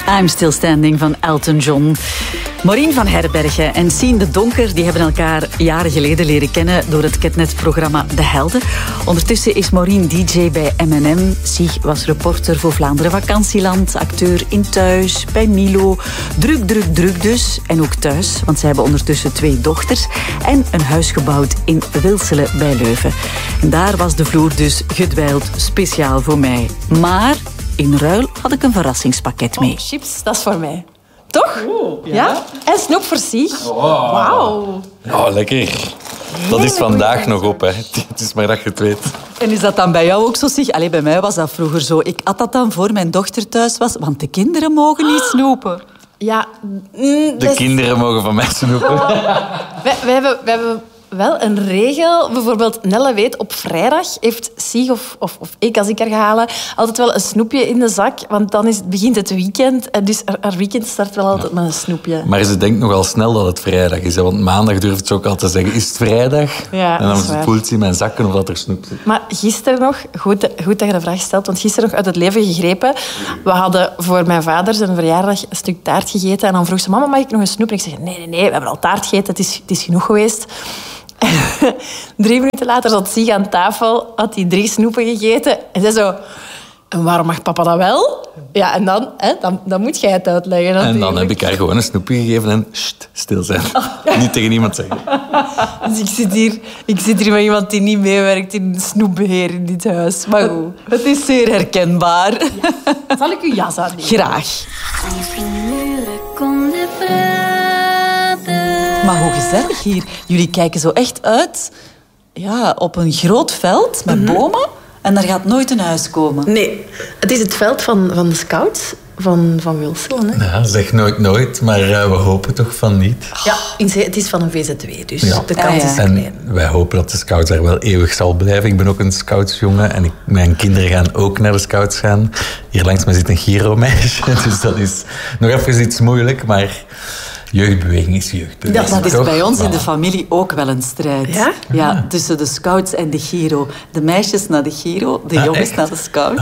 I'm Still Standing van Elton John. Maureen van Herbergen en Sien de Donker die hebben elkaar jaren geleden leren kennen door het Ketnet-programma De Helden. Ondertussen is Maureen DJ bij M&M. Sieg was reporter voor Vlaanderen Vakantieland, acteur in Thuis, bij Milo. Druk dus. En ook thuis, want zij hebben ondertussen 2 dochters en een huis gebouwd in Wilselen bij Leuven. En daar was de vloer dus gedwijld speciaal voor mij. Maar in ruil had ik een verrassingspakket mee. Chips, dat is voor mij. Toch? Oh, ja? En snoep voor Sieg. Wow. Wauw. Oh, lekker. Dat is vandaag nog op, hè. Het is maar dat je het weet. En is dat dan bij jou ook zo, Sieg? Allee, bij mij was dat vroeger zo. Ik at dat dan voor mijn dochter thuis was, want de kinderen mogen niet snoepen. Ja. De kinderen mogen van mij snoepen. We hebben wel een regel. Bijvoorbeeld, Nelle weet, op vrijdag heeft Sieg of ik, als ik haar ga halen, altijd wel een snoepje in de zak. Want dan begint het weekend. En dus haar weekend start wel altijd met een snoepje. Maar ze denkt nogal snel dat het vrijdag is. Hè? Want maandag durft ze ook al te zeggen, is het vrijdag? Ja, en dan dat is voelt ze in mijn zakken of dat er snoep zit. Maar gisteren nog, goed dat je de vraag stelt, want gisteren nog uit het leven gegrepen. We hadden voor mijn vader zijn verjaardag een stuk taart gegeten. En dan vroeg ze, mama, mag ik nog een snoep? En ik zeg, nee, we hebben al taart gegeten, het is genoeg geweest. 3 minuten later zat Sieg aan tafel, had hij 3 snoepen gegeten. En zei zo, en waarom mag papa dat wel? Ja, en dan moet jij het uitleggen. Natuurlijk. En dan heb ik haar gewoon een snoepje gegeven en stil zijn. Niet tegen niemand zeggen. Dus ik zit hier met iemand die niet meewerkt in het snoepbeheer in dit huis. Maar goed. Het is zeer herkenbaar. Ja. Zal ik uw jas aannemen? Graag. Maar hoe gezellig hier. Jullie kijken zo echt uit op een groot veld met bomen. En daar gaat nooit een huis komen. Nee, het is het veld van de scouts van Wilselen. Hè? Ja, zeg nooit, maar we hopen toch van niet. Ja, het is van een VZW, dus de kans is En klein. wij hopen dat de scouts daar wel eeuwig zal blijven. Ik ben ook een scoutsjongen en mijn kinderen gaan ook naar de scouts gaan. Hier langs mij zit een Giro-meisje, dus dat is nog even iets moeilijk, maar... Jeugdbeweging is jeugdbeweging. Dat is toch? bij ons in de familie ook wel een strijd. Ja? Ja, tussen de scouts en de Giro. De meisjes naar de Giro, de jongens echt? naar de scouts.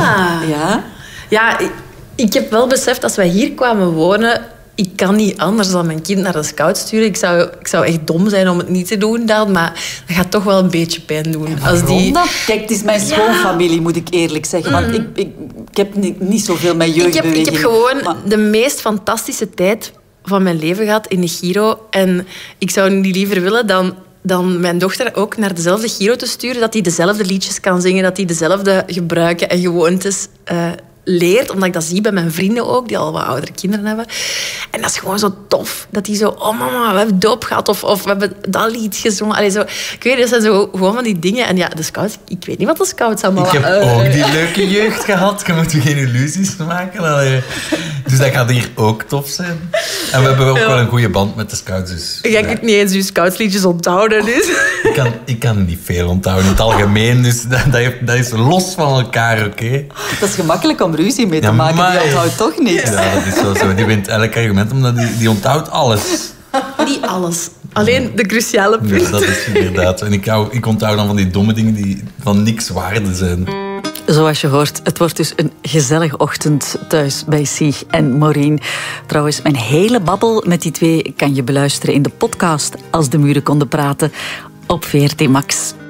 Okay. Ja, ik heb wel beseft, als wij hier kwamen wonen... Ik kan niet anders dan mijn kind naar de scout sturen. Ik zou echt dom zijn om het niet te doen dan, maar dat gaat toch wel een beetje pijn doen. Waarom dan? Kijk, het is mijn schoonfamilie, moet ik eerlijk zeggen. Want ik heb niet zoveel met jeugdbeweging. Ik heb gewoon de meest fantastische tijd van mijn leven gehad in de Giro. En ik zou niet liever willen dan mijn dochter ook naar dezelfde Giro te sturen, dat hij dezelfde liedjes kan zingen, dat hij dezelfde gebruiken en gewoontes leert. Omdat ik dat zie bij mijn vrienden ook, die al wat oudere kinderen hebben. En dat is gewoon zo tof. Dat die zo, oh mama, we hebben doop gehad. Of we hebben dat lied gezongen. Allee, zo. Ik weet, dat zijn zo gewoon van die dingen. En ja, de scouts, ik weet niet wat de scouts allemaal... Ik heb ook die leuke jeugd gehad. Je moet je geen illusies maken. Allee. Dus dat gaat hier ook tof zijn. En we hebben ook wel een goede band met de scouts. Dus, ik kan niet eens uw scoutsliedjes onthouden. Dus. Ik kan niet veel onthouden in het algemeen. Dus dat is los van elkaar, oké? Dat is gemakkelijk om ruzie mee te maken. Die onthoudt toch niks. Ja, dat is wel zo. Die wint elk argument, omdat die onthoudt alles. Niet alles. Alleen de cruciale punten. Ja, dat is inderdaad. En ik onthoud dan van die domme dingen die van niks waarde zijn. Zoals je hoort, het wordt dus een gezellige ochtend thuis bij Sieg en Maureen. Trouwens, mijn hele babbel met die 2 kan je beluisteren in de podcast Als de muren konden praten op VRT Max.